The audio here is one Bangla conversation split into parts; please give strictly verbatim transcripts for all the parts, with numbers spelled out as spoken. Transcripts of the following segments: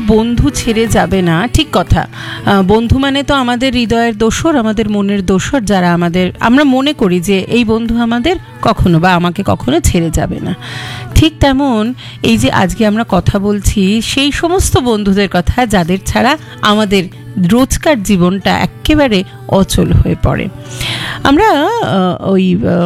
বন্ধু ছেড়ে যাবে না, ঠিক কথা। বন্ধু মানে তো আমাদের হৃদয়ের দোসর, আমাদের মনের দোসর, যারা আমাদের, আমরা মনে করি যে এই বন্ধু আমাদের কখনো বা আমাকে কখনো ছেড়ে যাবে না। ঠিক তেমন এই যে আজকে আমরা কথা বলছি সেই সমস্ত বন্ধুদের কথা যাদের ছাড়া আমাদের রোজকার জীবনটা একেবারে অচল হয়ে পড়ে। আমরা ওই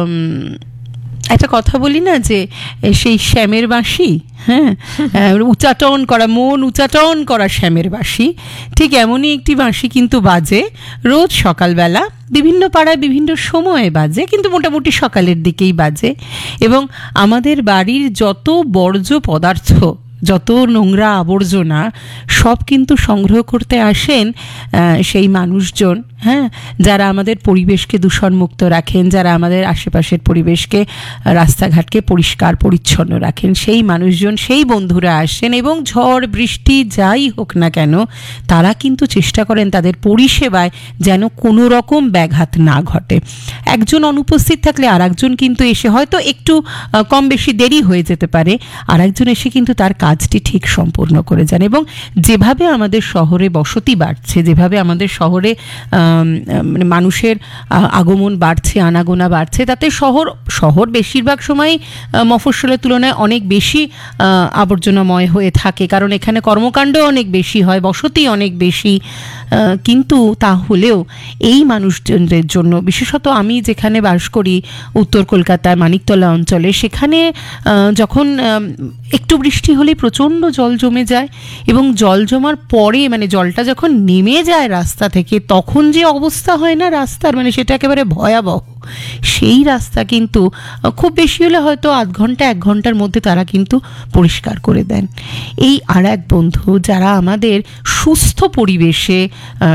একটা কথা বলি না যে সেই শ্যামের বাঁশি, হ্যাঁ, উচ্চাটন করা, মন উচ্চাটন করা শ্যামের বাঁশি, ঠিক এমনই একটি বাঁশি কিন্তু বাজে রোজ সকালবেলা, বিভিন্ন পাড়ায় বিভিন্ন সময়ে বাজে, কিন্তু মোটামুটি সকালের দিকেই বাজে। এবং আমাদের বাড়ির যত বর্জ্য পদার্থ, যত নোংরা আবর্জনা সব কিন্তু সংগ্রহ করতে আসেন সেই মানুষজন, হ্যাঁ, যারা আমাদের পরিবেশকে দূষণমুক্ত রাখেন, যারা আমাদের আশেপাশের পরিবেশকে, রাস্তাঘাটকে পরিষ্কার পরিচ্ছন্ন রাখেন, সেই মানুষজন, সেই বন্ধুরা আসেন এবং ঝড় বৃষ্টি যাই হোক না কেন তারা কিন্তু চেষ্টা করেন তাদের পরিষেবায় যেন কোনো রকম ব্যাঘাত না ঘটে। একজন অনুপস্থিত থাকলে আর একজন কিন্তু এসে, হয়তো একটু কম বেশি দেরি হয়ে যেতে পারে, আর একজন এসে কিন্তু তার কাজটি ঠিক সম্পূর্ণ করে যান। এবং যেভাবে আমাদের শহরে বসতি বাড়ছে, যেভাবে আমাদের শহরে মানে মানুষের আগমন বাড়ছে, আনাগোনা বাড়ছে, তাতে শহর শহর বেশিরভাগ সময় মফস্বলের তুলনায় অনেক বেশি আবর্জনাময় হয়ে থাকে, কারণ এখানে কর্মকাণ্ড অনেক বেশি হয়, বসতি অনেক বেশি। কিন্তু তাহলেও এই মানুষজনদের জন্য, বিশেষত আমি যেখানে বাস করি উত্তর কলকাতায় মানিকতলা অঞ্চলে, সেখানে যখন একটু বৃষ্টি হলে প্রচণ্ড জল জমে যায়, এবং জল জমার পরে মানে জলটা যখন নেমে যায় রাস্তা থেকে, তখন যে অবস্থা হয় না রাস্তার, মানে সেটা একেবারে ভয়াবহ। সেই রাস্তা কিন্তু খুব বেশি হলে হয়তো আধ ঘন্টা এক ঘন্টার মধ্যে তারা কিন্তু পরিষ্কার করে দেন। এই আর এক বন্ধু যারা আমাদের সুস্থ পরিবেশে